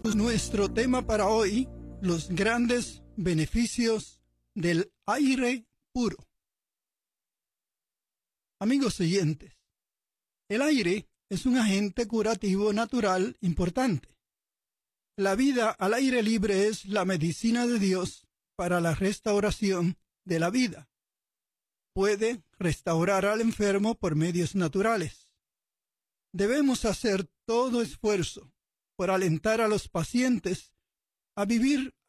Nuestro tema para hoy, los grandes beneficios del aire puro. Amigos oyentes, el aire es un agente curativo natural importante. La vida al aire libre es la medicina de Dios para la restauración de la vida. Puede restaurar al enfermo por medios naturales. Debemos hacer todo esfuerzo por alentar a los pacientes a vivir